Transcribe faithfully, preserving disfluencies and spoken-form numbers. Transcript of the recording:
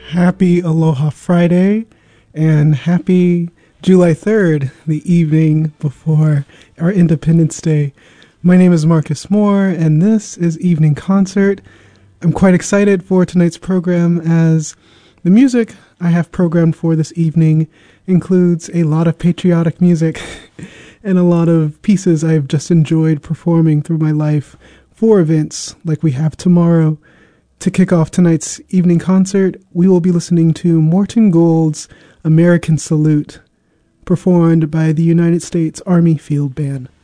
Happy Aloha Friday and happy July third, the evening before our Independence Day. My name is Marcus Moore, and this is Evening Concert. I'm quite excited for tonight's program as the music I have programmed for this evening includes a lot of patriotic music and a lot of pieces I've just enjoyed performing through my life for events like we have tomorrow. To kick off tonight's evening concert, we will be listening to Morton Gould's American Salute, performed by the United States Army Field Band.